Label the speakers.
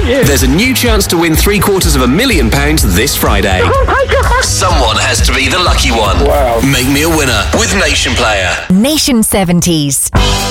Speaker 1: aren't you?
Speaker 2: There's a new chance to win £750,000 this Friday.
Speaker 1: Oh my God.
Speaker 2: Someone has to be the lucky one.
Speaker 1: Wow.
Speaker 2: Make me a winner with Nation Player.
Speaker 3: Nation 70s.